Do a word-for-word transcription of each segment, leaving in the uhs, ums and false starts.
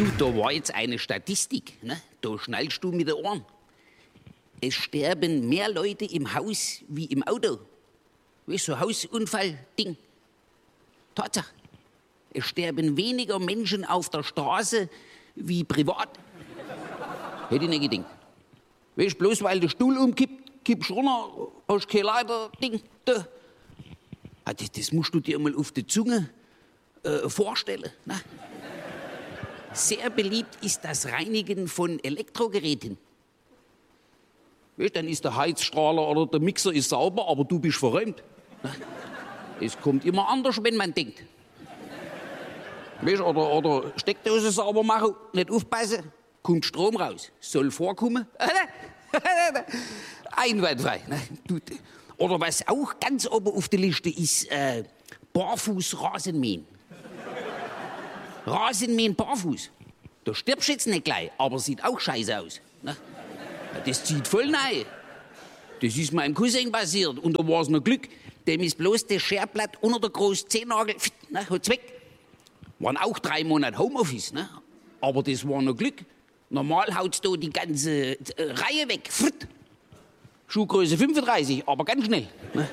Du, da war jetzt eine Statistik, ne? Da schnallst du mit den Ohren. Es sterben mehr Leute im Haus wie im Auto. Weißt du, so Hausunfall-Ding. Tatsache. Es sterben weniger Menschen auf der Straße wie privat. Hätte ich nicht gedacht. Weißt du, bloß weil der Stuhl umkippt, kippst du runter, hast kein Leiter-Ding. Da. Ah, das, das musst du dir mal auf der Zunge äh, vorstellen. Ne? Sehr beliebt ist das Reinigen von Elektrogeräten. Weißt, dann ist der Heizstrahler oder der Mixer ist sauber, aber du bist verräumt. Es kommt immer anders, wenn man denkt. Weißt, oder, oder Steckdose sauber machen, nicht aufpassen, kommt Strom raus. Soll vorkommen. Einwandfrei. Oder was auch ganz oben auf der Liste ist, äh, barfuß Rasenmähen. Rasenmähen barfuß. Da stirbst du jetzt nicht gleich, aber sieht auch scheiße aus. Ne? Das zieht voll rein. Das ist meinem Cousin passiert und da war es noch Glück. Dem ist bloß das Scherblatt unter der großen Zehennagel, ne, hat's weg. Waren auch drei Monate Homeoffice, ne? Aber das war noch Glück. Normal haut's da die ganze äh, Reihe weg. Fritt. Schuhgröße fünfunddreißig, aber ganz schnell. Ne?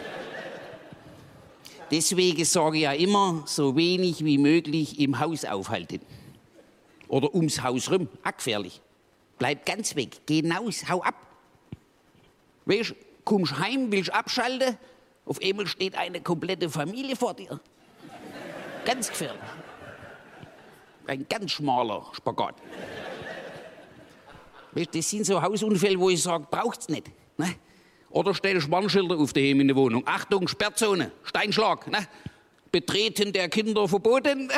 Deswegen sage ich ja immer, so wenig wie möglich im Haus aufhalten. Oder ums Haus rum, auch gefährlich. Bleib ganz weg, geh hinaus, hau ab. Weißt, kommst heim, willst abschalten, auf einmal steht eine komplette Familie vor dir. Ganz gefährlich. Ein ganz schmaler Spagat. Weißt, das sind so Hausunfälle, wo ich sage, braucht's nicht. Ne? Oder stellst Warnschilder auf daheim in der Wohnung. Achtung, Sperrzone, Steinschlag. Ne? Betreten der Kinder verboten.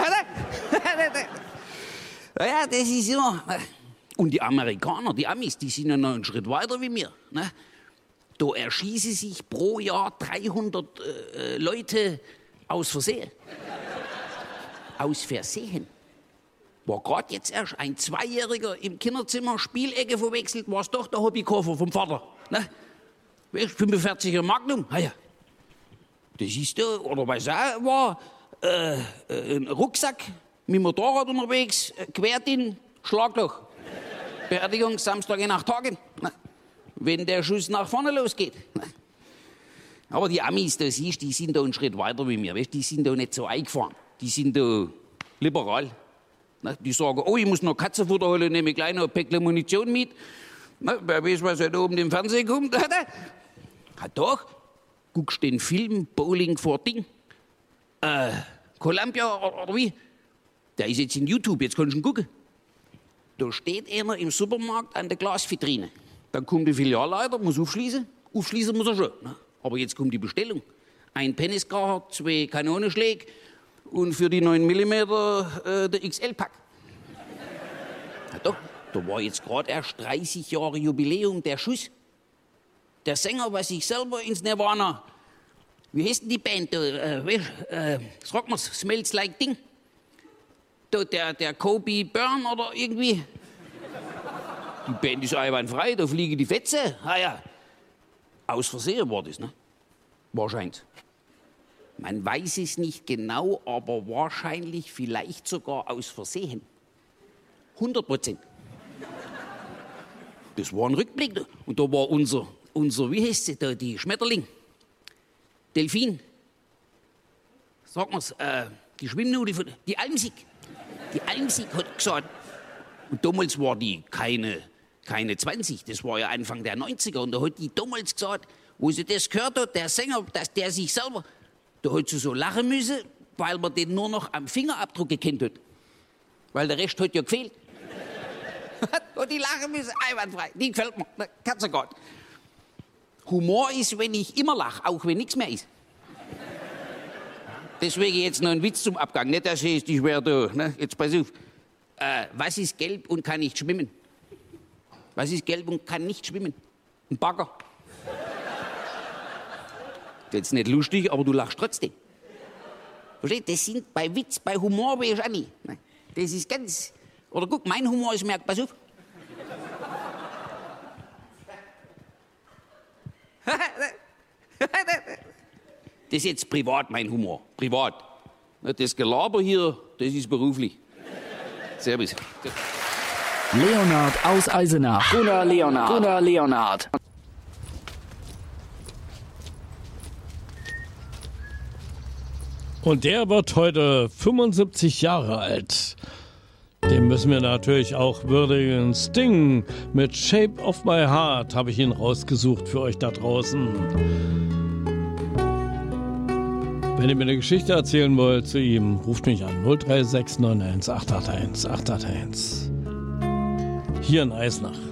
Ja, das ist immer. Und die Amerikaner, die Amis, die sind ja noch einen Schritt weiter wie wir. Ne? Da erschießen sich pro Jahr dreihundert äh, Leute aus Versehen. Aus Versehen. War gerade jetzt erst ein Zweijähriger im Kinderzimmer, Spielecke verwechselt, war es doch der Hobbykoffer vom Vater. Ne? fünfundvierziger Magnum. Ah ja. Das ist da, oder was auch war, äh, ein Rucksack mit dem Motorrad unterwegs, quert in Schlagloch. Beerdigung Samstag in acht Tagen. Ne? Wenn der Schuss nach vorne losgeht. Ne? Aber die Amis, das siehst, die sind da einen Schritt weiter wie mir. Weißt? Die sind da nicht so eingefahren. Die sind da liberal. Ne? Die sagen, oh, ich muss noch Katzenfutter holen, nehme gleich noch ein Päckchen Munition mit. Ne? Wer weiß, was heute oben im Fernsehen kommt. Ah, doch. Guckst den Film Bowling for Ding? Äh, Columbia oder, oder wie? Der ist jetzt in YouTube, jetzt kannst du ihn gucken. Da steht einer im Supermarkt an der Glasvitrine. Dann kommt der Filialleiter, muss aufschließen. Aufschließen muss er schon. Ne? Aber jetzt kommt die Bestellung. Ein Peniskracher, zwei Kanonenschläge und für die neun Millimeter äh, der X L-Pack. Ja, doch, da war jetzt gerade erst dreißig Jahre Jubiläum der Schuss. Der Sänger, was ich selber ins Nirvana, wie heißt denn die Band? Äh, äh, sag mal's, Smells Like Ding. Da, der, der Kobe Byrne oder irgendwie. Die Band ist einwandfrei, da fliegen die Fetze. Ah ja, aus Versehen war das, ne? Wahrscheinlich. Man weiß es nicht genau, aber wahrscheinlich vielleicht sogar aus Versehen. hundert Prozent. Das war ein Rückblick. Und da war unser, unser wie heißt sie da, die Schmetterling. Delfin. Sag mal's, äh, die Schwimmnudel von, die Almsig. Die Almsig hat gesagt, und damals war die keine, keine zwanzig, das war ja Anfang der neunziger, und da hat die damals gesagt, wo sie das gehört hat, der Sänger, dass der sich selber, da hat sie so lachen müssen, weil man den nur noch am Fingerabdruck gekannt hat. Weil der Rest hat ja gefehlt. Und die lachen müssen, einwandfrei, die gefällt mir, Katzengott. Humor ist, wenn ich immer lache, auch wenn nichts mehr ist. Deswegen jetzt noch ein Witz zum Abgang, nicht, dass ich die schwer da, ne? Jetzt pass auf. Äh, was ist gelb und kann nicht schwimmen? Was ist gelb und kann nicht schwimmen? Ein Bagger. Jetzt nicht lustig, aber du lachst trotzdem. Verstehst? Das sind bei Witz, bei Humor weiß ich auch nicht. Das ist ganz... Oder guck, mein Humor ist, merkt, pass auf. Das ist jetzt privat, mein Humor. Privat. Das Gelaber hier, das ist beruflich. Servus. Leonhard aus Eisenach. Gunnar Leonhard. Gunnar Leonhard. Und der wird heute fünfundsiebzig Jahre alt. Den müssen wir natürlich auch würdigen. Sting mit Shape of My Heart habe ich ihn rausgesucht für euch da draußen. Wenn ihr mir eine Geschichte erzählen wollt zu ihm, ruft mich an null drei sechs neun eins acht acht eins acht acht eins. Hier in Eisenach.